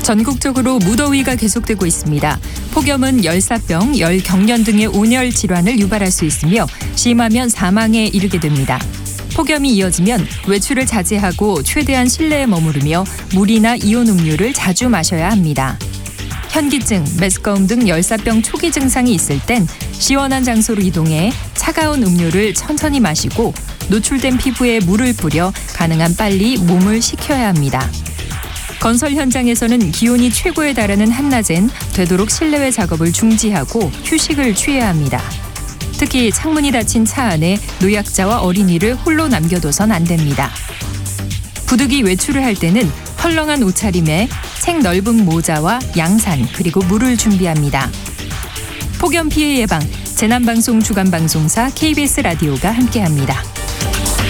전국적으로 무더위가 계속되고 있습니다. 폭염은 열사병, 열경련 등의 온열 질환을 유발할 수 있으며 심하면 사망에 이르게 됩니다. 폭염이 이어지면 외출을 자제하고 최대한 실내에 머무르며 물이나 이온 음료를 자주 마셔야 합니다. 현기증, 메스꺼움 등 열사병 초기 증상이 있을 땐 시원한 장소로 이동해 차가운 음료를 천천히 마시고 노출된 피부에 물을 뿌려 가능한 빨리 몸을 식혀야 합니다. 건설 현장에서는 기온이 최고에 달하는 한낮엔 되도록 실내외 작업을 중지하고 휴식을 취해야 합니다. 특히 창문이 닫힌 차 안에 노약자와 어린이를 홀로 남겨둬선 안 됩니다. 부득이 외출을 할 때는 헐렁한 옷차림에 책 넓은 모자와 양산 그리고 물을 준비합니다. 폭염 피해 예방, 재난방송 주간방송사 KBS 라디오가 함께합니다.